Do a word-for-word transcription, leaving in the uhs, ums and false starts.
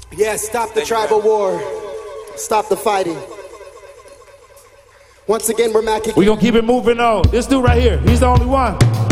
Yeah, stop the tribal war. Stop the fighting. Once again, we're Mac. We gonna keep it moving on. This dude right here, he's the only one.